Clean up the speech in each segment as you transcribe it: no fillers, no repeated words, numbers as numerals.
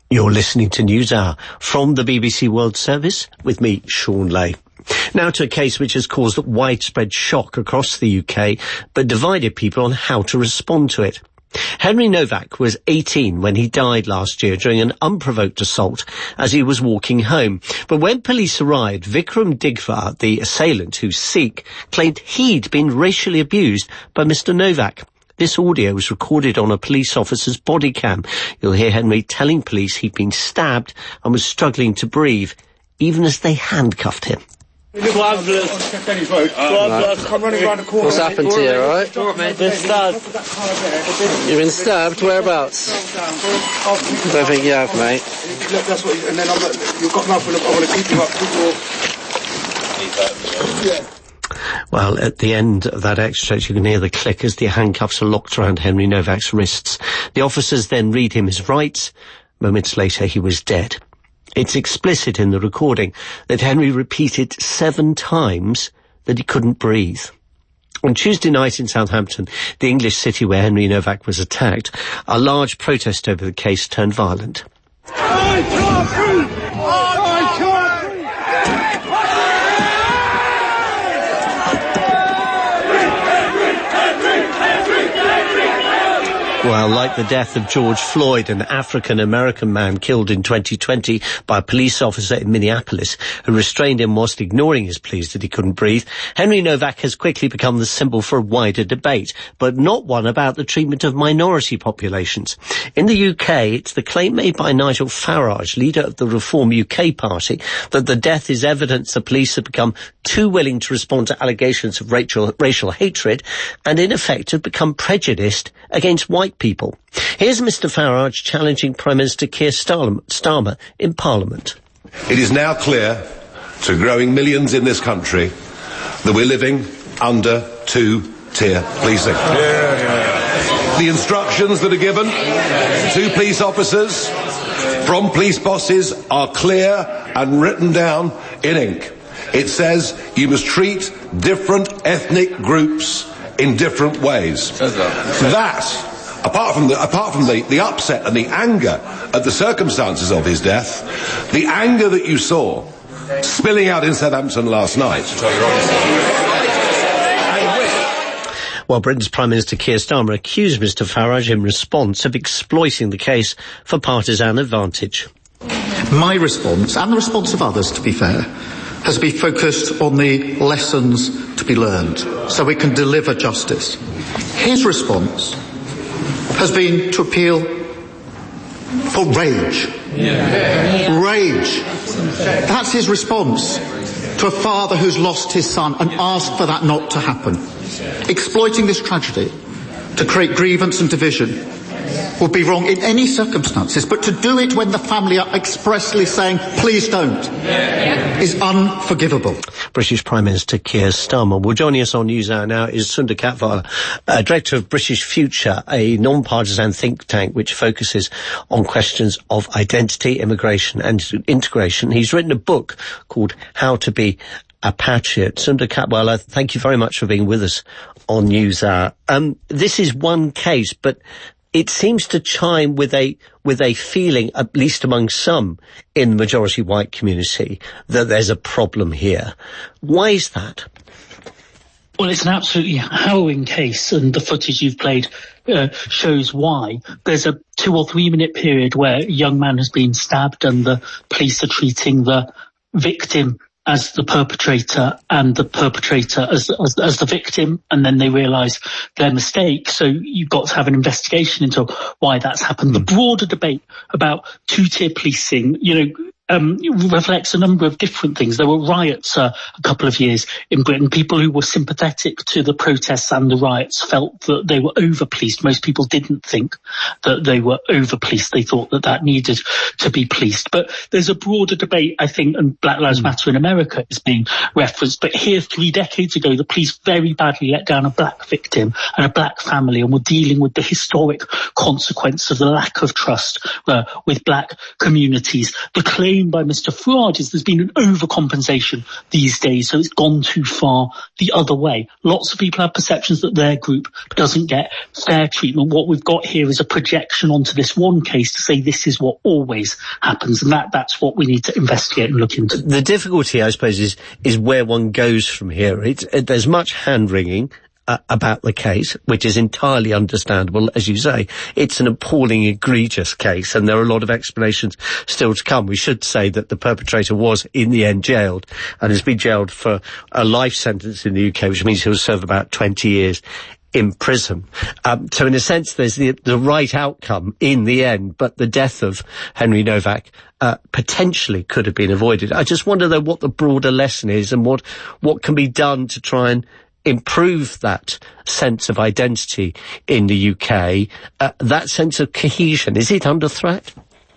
You're listening to NewsHour from the BBC World Service with me, Sean Lay. Now to a case which has caused widespread shock across the UK, but divided people on how to respond to it. Henry Novak was 18 when he died last year during an unprovoked assault as he was walking home. But when police arrived, Vikram Digvar, the assailant, who's Sikh, claimed he'd been racially abused by Mr. Novak. This audio was recorded on a police officer's body cam. You'll hear Henry telling police he'd been stabbed and was struggling to breathe, even as they handcuffed him. What's happened to you, alright? Been stabbed. You've been stabbed? Whereabouts? I don't think you have, mate. That's what, and then you've got nothing, I want to keep you up. Well, at the end of that extract, you can hear the click as the handcuffs are locked around Henry Novak's wrists. The officers then read him his rights. Moments later, he was dead. It's explicit in the recording that Henry repeated 7 times that he couldn't breathe. On Tuesday night in Southampton, the English city where Henry Novak was attacked, a large protest over the case turned violent. I can't breathe! I can't Well, like the death of George Floyd, an African-American man killed in 2020 by a police officer in Minneapolis who restrained him whilst ignoring his pleas that he couldn't breathe, Henry Novak has quickly become the symbol for a wider debate, but not one about the treatment of minority populations. In the UK, it's the claim made by Nigel Farage, leader of the Reform UK party, that the death is evidence the police have become too willing to respond to allegations of racial hatred and, in effect, have become prejudiced against white people. Here's Mr. Farage challenging Prime Minister Keir Starmer in Parliament. It is now clear to growing millions in this country that we're living under 2-tier policing. The instructions that are given to police officers from police bosses are clear and written down in ink. It says you must treat different ethnic groups in different ways. That, apart from the upset and the anger at the circumstances of his death, the anger that you saw spilling out in Southampton last night. Well, Britain's Prime Minister Keir Starmer accused Mr. Farage in response of exploiting the case for partisan advantage. My response, and the response of others to be fair, has been focused on the lessons to be learned so we can deliver justice. His response has been to appeal for rage. Rage. That's his response to a father who's lost his son and asked for that not to happen. Exploiting this tragedy to create grievance and division would be wrong in any circumstances, but to do it when the family are expressly saying, please don't, is unforgivable. British Prime Minister Keir Starmer. Well, joining us on NewsHour now is Sundar Katwala, Director of British Future, a non-partisan think tank which focuses on questions of identity, immigration and integration. He's written a book called How to Be a Patriot. Sundar Katwala, thank you very much for being with us on NewsHour. This is one case, but it seems to chime with a feeling, at least among some in the majority white community, that there's a problem here. Why is that? Well, it's an absolutely harrowing case, and the footage you've played shows why. There's a 2 or 3 minute period where a young man has been stabbed and the police are treating the victim as the perpetrator and the perpetrator as the victim, and then they realise their mistake. So you've got to have an investigation into why that's happened. The broader debate about 2-tier policing, reflects a number of different things. There were riots a couple of years in Britain. People who were sympathetic to the protests and the riots felt that they were over-policed. Most people didn't think that they were over-policed. They thought that needed to be policed. But there's a broader debate, I think, and Black Lives Matter in America is being referenced. But here, 3 decades ago, the police very badly let down a black victim and a black family, and were dealing with the historic consequence of the lack of trust with black communities. The claim claim by Mr. Farage is there's been an overcompensation these days, so it's gone too far the other way. Lots of people have perceptions that their group doesn't get fair treatment. What we've got here is a projection onto this one case to say this is what always happens, and that's what we need to investigate and look into. The difficulty, I suppose, is where one goes from here. There's much hand-wringing about the case, which is entirely understandable. As you say, it's an appalling, egregious case, and there are a lot of explanations still to come. We should say that the perpetrator was, in the end, jailed, and has been jailed for a life sentence in the UK, which means he'll serve about 20 years in prison. So in a sense, there's the right outcome in the end, but the death of Henry Novak potentially could have been avoided. I just wonder, though, what the broader lesson is and what can be done to try and improve that sense of identity in the UK, that sense of cohesion. Is it under threat?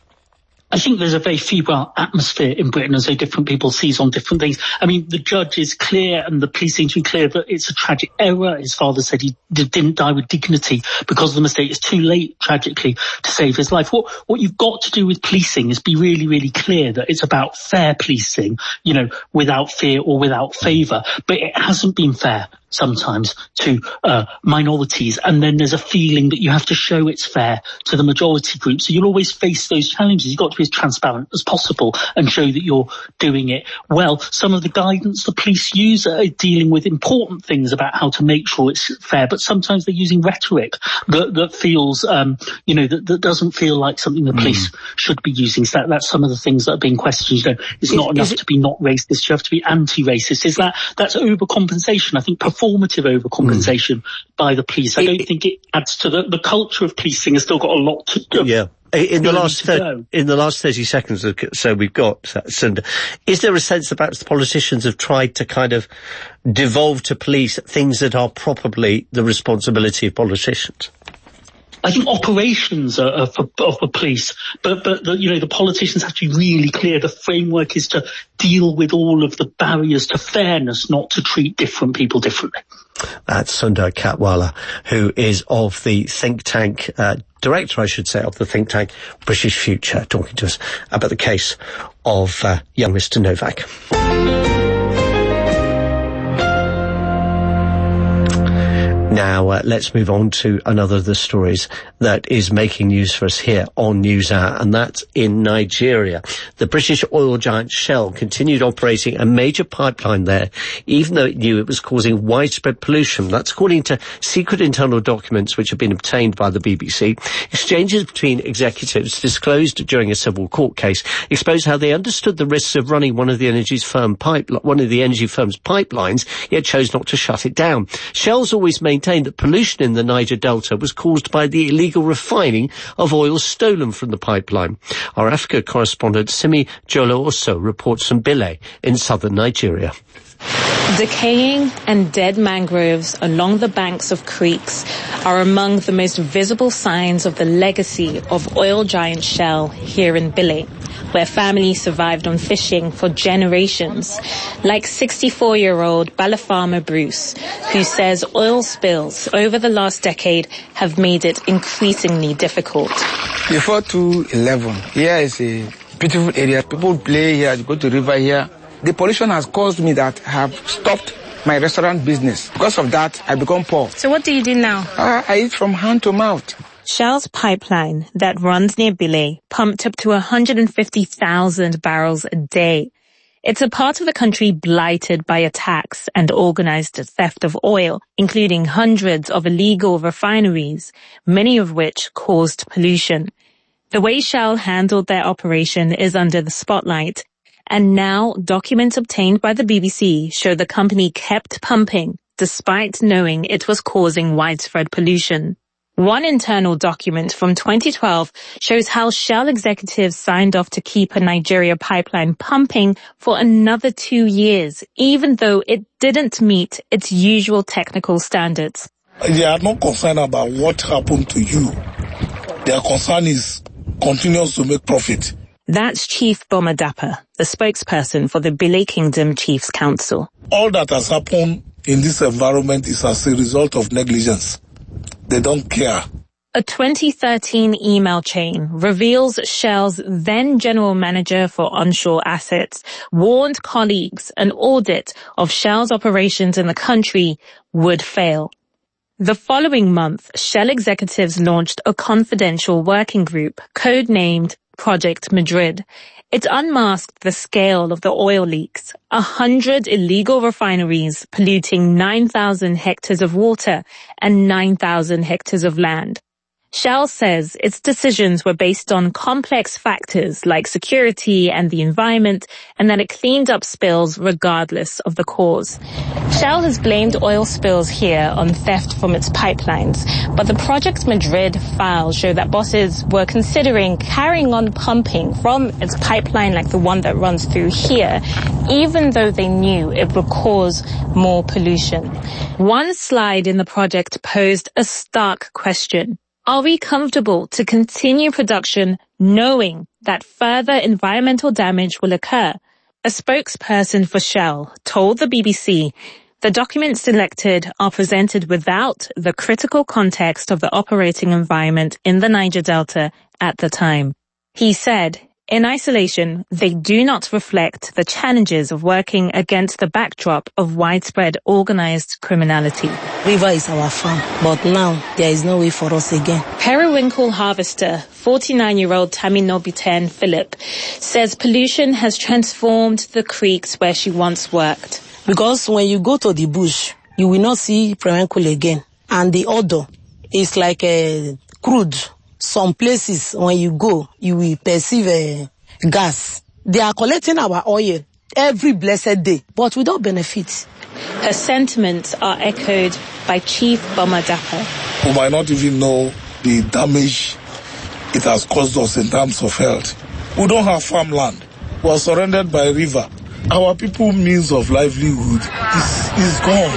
I think there's a very febrile atmosphere in Britain as though different people seize on different things. I mean, the judge is clear and the police seem to be clear that it's a tragic error. His father said he didn't die with dignity because of the mistake. It's too late, tragically, to save his life. What you've got to do with policing is be really, really clear that it's about fair policing, without fear or without favour. But it hasn't been fair sometimes to minorities, and then there's a feeling that you have to show it's fair to the majority group. So you'll always face those challenges. You've got to be as transparent as possible and show that you're doing it well. Some of the guidance the police use are dealing with important things about how to make sure it's fair, but sometimes they're using rhetoric that feels, that doesn't feel like something the police should be using. So that's some of the things that are being questioned. It's not enough to be not racist, you have to be anti-racist. That's overcompensation. I think performative overcompensation by the police. I don't think it adds to the culture of policing has still got a lot to do. Yeah. In the last 30 seconds or so we've got, Sundar, is there a sense that perhaps the politicians have tried to kind of devolve to police things that are probably the responsibility of politicians? I think operations are of the police, but the politicians have to be really clear. The framework is to deal with all of the barriers to fairness, not to treat different people differently. That's Sundar Katwala, who is of the think tank, director, I should say, of the think tank British Future, talking to us about the case of young Mr. Novak. Now, let's move on to another of the stories that is making news for us here on NewsHour, and that's in Nigeria. The British oil giant Shell continued operating a major pipeline there, even though it knew it was causing widespread pollution. That's according to secret internal documents which have been obtained by the BBC. Exchanges between executives disclosed during a civil court case exposed how they understood the risks of running one of the energy firm's pipelines, yet chose not to shut it down. Shell's always maintained that pollution in the Niger Delta was caused by the illegal refining of oil stolen from the pipeline. Our Africa correspondent Simi Jolo-Oso reports from Bile in southern Nigeria. Decaying and dead mangroves along the banks of creeks are among the most visible signs of the legacy of oil giant Shell here in Bile, where families survived on fishing for generations, like 64-year-old Balafama Bruce, who says oil spills over the last decade have made it increasingly difficult. Before 2011, here is a beautiful area. People play here, go to the river here. The pollution has caused me that I have stopped my restaurant business. Because of that, I become poor. So what do you do now? I eat from hand to mouth. Shell's pipeline that runs near Bile pumped up to 150,000 barrels a day. It's a part of the country blighted by attacks and organized theft of oil, including hundreds of illegal refineries, many of which caused pollution. The way Shell handled their operation is under the spotlight. And now documents obtained by the BBC show the company kept pumping despite knowing it was causing widespread pollution. One internal document from 2012 shows how Shell executives signed off to keep a Nigeria pipeline pumping for another 2 years, even though it didn't meet its usual technical standards. They are not concerned about what happened to you. Their concern is continues to make profit. That's Chief Boma Dapper, the spokesperson for the Bile Kingdom Chiefs Council. All that has happened in this environment is as a result of negligence. They don't care. A 2013 email chain reveals Shell's then general manager for onshore assets warned colleagues an audit of Shell's operations in the country would fail. The following month, Shell executives launched a confidential working group codenamed Project Madrid. It unmasked the scale of the oil leaks, 100 illegal refineries polluting 9,000 hectares of water and 9,000 hectares of land. Shell says its decisions were based on complex factors like security and the environment, and that it cleaned up spills regardless of the cause. Shell has blamed oil spills here on theft from its pipelines, but the Project Madrid files show that bosses were considering carrying on pumping from its pipeline like the one that runs through here, even though they knew it would cause more pollution. One slide in the project posed a stark question. Are we comfortable to continue production knowing that further environmental damage will occur? A spokesperson for Shell told the BBC the documents selected are presented without the critical context of the operating environment in the Niger Delta at the time. He said, in isolation, they do not reflect the challenges of working against the backdrop of widespread organized criminality. River is our farm, but now there is no way for us again. Periwinkle harvester, 49-year-old Tammy Nobiten Philip, says pollution has transformed the creeks where she once worked. Because when you go to the bush, you will not see periwinkle again. And the odor is like a crude. Some places, when you go, you will perceive gas. They are collecting our oil every blessed day, but without benefit. Her sentiments are echoed by Chief Boma Dapa. We might not even know the damage it has caused us in terms of health. We don't have farmland. We are surrounded by a river. Our people's means of livelihood is gone.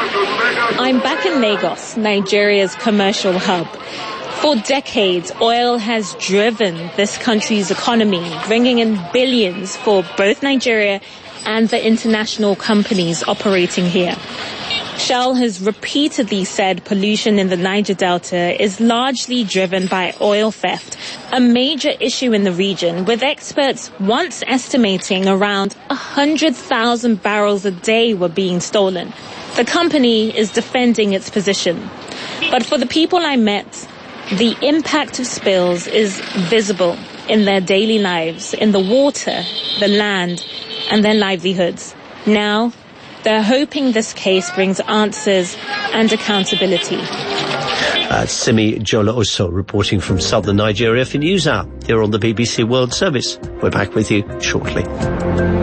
I'm back in Lagos, Nigeria's commercial hub. For decades, oil has driven this country's economy, bringing in billions for both Nigeria and the international companies operating here. Shell has repeatedly said pollution in the Niger Delta is largely driven by oil theft, a major issue in the region, with experts once estimating around 100,000 barrels a day were being stolen. The company is defending its position. But for the people I met, the impact of spills is visible in their daily lives, in the water, the land, and their livelihoods. Now, they're hoping this case brings answers and accountability. Simi Jola Oso reporting from southern Nigeria for NewsHour here on the BBC World Service. We're back with you shortly.